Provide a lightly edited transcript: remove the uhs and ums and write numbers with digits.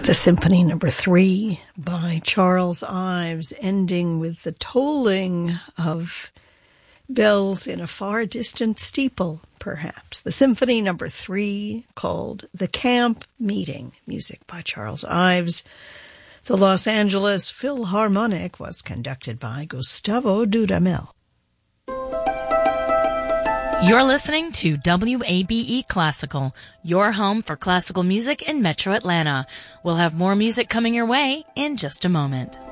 The Symphony Number 3 by Charles Ives, ending with the tolling of bells in a far distant steeple, perhaps. The Symphony Number 3, called The Camp Meeting, music by Charles Ives. The Los Angeles Philharmonic was conducted by Gustavo Dudamel. You're listening to WABE Classical, your home for classical music in Metro Atlanta. We'll have more music coming your way in just a moment.